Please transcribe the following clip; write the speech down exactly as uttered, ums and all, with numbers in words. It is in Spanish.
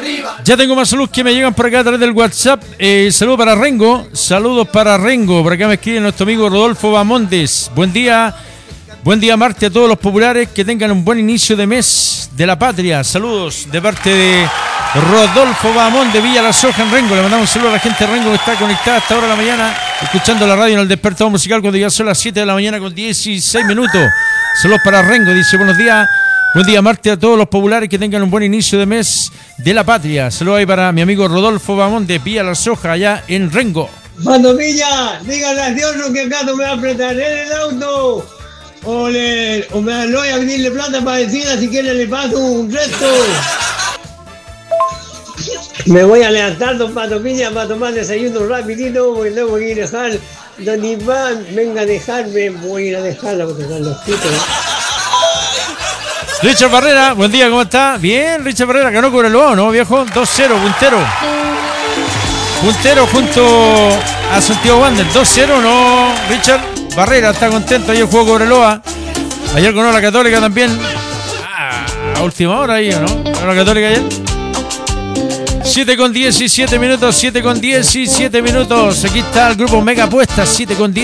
Ya tengo más saludos que me llegan por acá a través del WhatsApp. Eh, saludos para Rengo. Saludos para Rengo. Por acá me escribe nuestro amigo Rodolfo Bamondes. Buen día. Buen día, Marte, a todos los populares. Que tengan un buen inicio de mes de la patria. Saludos de parte de Rodolfo Bamondes de Villa La Soja en Rengo. Le mandamos un saludo a la gente de Rengo que está conectada hasta ahora de la mañana, escuchando la radio en el despertador musical cuando ya son las siete de la mañana con dieciséis minutos. Saludos para Rengo. Dice, buenos días. Buen día, Marte, a todos los populares que tengan un buen inicio de mes de la patria. Saludos ahí para mi amigo Rodolfo Bamón de Villa La Soja, allá en Rengo. Mando Villa, dígale a Dios que acá no me va a apretar en el auto. O, le, o me lo voy a pedirle plata para decirle si quiere le paso un resto. Me voy a levantar, don Pato Villa, para tomar desayuno rapidito, porque luego voy a ir a dejar. Don Iván, venga a dejarme, voy a ir a dejarla para tocar los pitos. Richard Barrera, buen día, ¿cómo está? Bien, Richard Barrera, ganó Cobreloa, ¿no, viejo? dos cero, puntero. Puntero junto a Santiago Wander, dos cero, ¿no, Richard? Barrera está contento, ayer jugó Cobreloa. Ayer ganó la Católica también. Ah, a última hora ahí, ¿no? Ganó la Católica ayer. siete con diecisiete minutos, siete con diecisiete minutos. Aquí está el grupo Mega Apuestas, siete con diez.